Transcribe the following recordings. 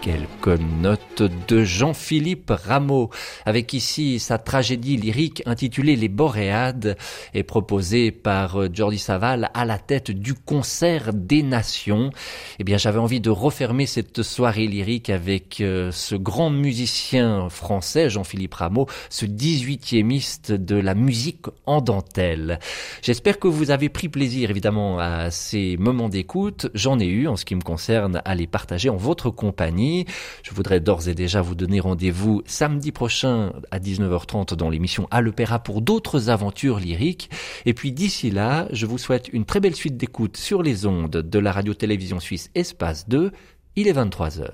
quelques notes de Jean-Philippe Rameau, avec ici sa tragédie lyrique intitulée Les Boréades, et proposée par Jordi Savall à la tête du Concert des Nations. Eh bien, j'avais envie de refermer cette soirée lyrique avec ce grand musicien français, Jean-Philippe Rameau, ce 18e de la musique en dentelle. J'espère que vous avez pris plaisir, évidemment, à ces moments d'écoute. J'en ai eu, en ce qui me concerne, à les partager en votre compagnie. Je voudrais d'ores et déjà vous donner rendez-vous samedi prochain à 19h30 dans l'émission À l'Opéra pour d'autres aventures lyriques. Et puis d'ici là, je vous souhaite une très belle suite d'écoute sur les ondes de la radio-télévision suisse Espace 2. Il est 23h.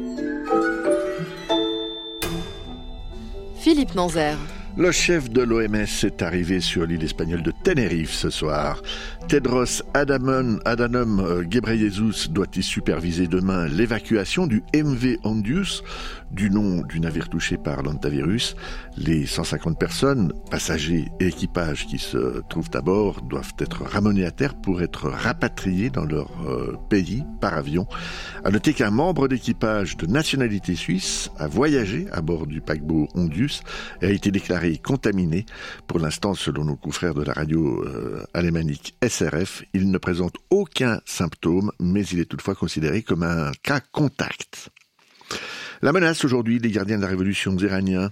Philippe Manzer. Le chef de l'OMS est arrivé sur l'île espagnole de Tenerife ce soir. Tedros Adhanom Ghebreyesus doit y superviser demain l'évacuation du MV Ondius, du nom du navire touché par l'hantavirus. Les 150 personnes, passagers et équipages qui se trouvent à bord, doivent être ramenés à terre pour être rapatriés dans leur pays par avion. À noter qu'un membre d'équipage de nationalité suisse a voyagé à bord du paquebot Ondius et a été déclaré contaminé. Pour l'instant, selon nos confrères de la radio alémanique SRF, il ne présente aucun symptôme, mais il est toutefois considéré comme un cas contact. La menace aujourd'hui des gardiens de la révolution iraniens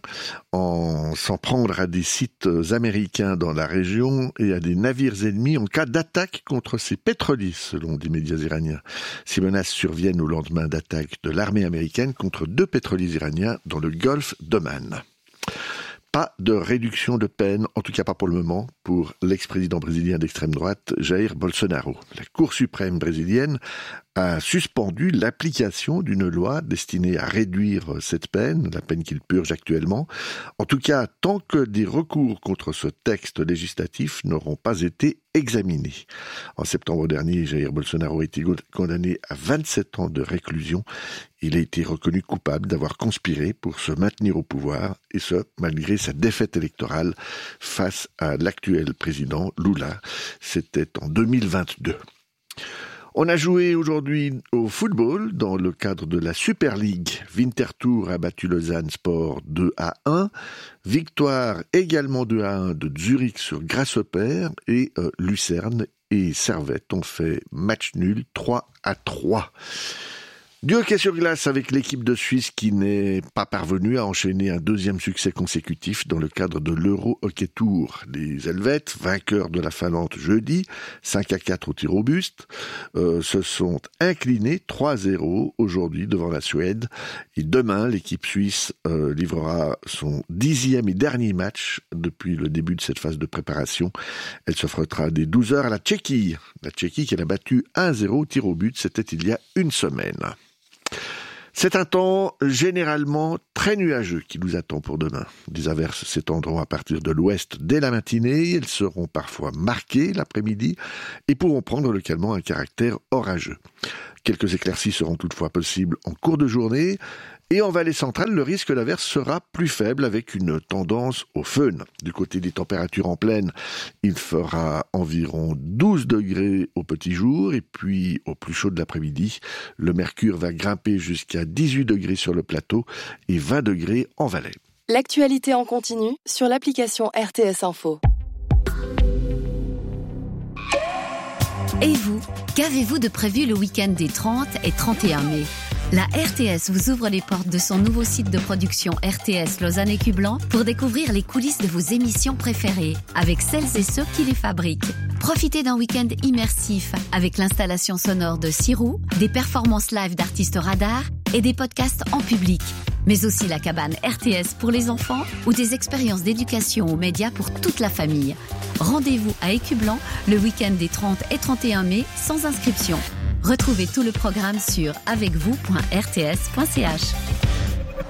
en s'en prendre à des sites américains dans la région et à des navires ennemis en cas d'attaque contre ces pétroliers, selon des médias iraniens. Ces menaces surviennent au lendemain d'attaques de l'armée américaine contre 2 pétroliers iraniens dans le golfe d'Oman. Pas de réduction de peine, en tout cas pas pour le moment, pour l'ex-président brésilien d'extrême droite, Jair Bolsonaro. La Cour suprême brésilienne a suspendu l'application d'une loi destinée à réduire cette peine, la peine qu'il purge actuellement. En tout cas, tant que des recours contre ce texte législatif n'auront pas été examinés. En septembre dernier, Jair Bolsonaro a été condamné à 27 ans de réclusion. Il a été reconnu coupable d'avoir conspiré pour se maintenir au pouvoir, et ce, malgré sa défaite électorale face à l'actuel président Lula. C'était en 2022. On a joué aujourd'hui au football dans le cadre de la Super League. Winterthur a battu Lausanne Sport 2-1. Victoire également 2-1 de Zurich sur Grasshopper, et Lucerne et Servette ont fait match nul 3-3. Du hockey sur glace avec l'équipe de Suisse qui n'est pas parvenue à enchaîner un 2e succès consécutif dans le cadre de l'Euro Hockey Tour. Les Helvètes, vainqueurs de la Finlande jeudi, 5-4 au tir au buste, se sont inclinés 3-0 aujourd'hui devant la Suède. Et demain, l'équipe suisse livrera son 10e et dernier match depuis le début de cette phase de préparation. Elle s'offrera dès 12h à la Tchéquie. La Tchéquie qui l'a battu 1-0 au tir au but, c'était il y a une semaine. C'est un temps généralement très nuageux qui nous attend pour demain. Des averses s'étendront à partir de l'ouest dès la matinée. Elles seront parfois marquées l'après-midi et pourront prendre localement un caractère orageux. Quelques éclaircies seront toutefois possibles en cours de journée. Et en vallée centrale, le risque d'averse sera plus faible avec une tendance au fön. Du côté des températures en plaine, il fera environ 12 degrés au petit jour et puis au plus chaud de l'après-midi, le mercure va grimper jusqu'à 18 degrés sur le plateau et 20 degrés en vallée. L'actualité en continu sur l'application RTS Info. Et vous, qu'avez-vous de prévu le week-end des 30 et 31 mai ? La RTS vous ouvre les portes de son nouveau site de production RTS Lausanne et Cublan pour découvrir les coulisses de vos émissions préférées avec celles et ceux qui les fabriquent. Profitez d'un week-end immersif avec l'installation sonore de Sirou, des performances live d'artistes radars et des podcasts en public. Mais aussi la cabane RTS pour les enfants ou des expériences d'éducation aux médias pour toute la famille. Rendez-vous à Écublan le week-end des 30 et 31 mai sans inscription. Retrouvez tout le programme sur avecvous.rts.ch.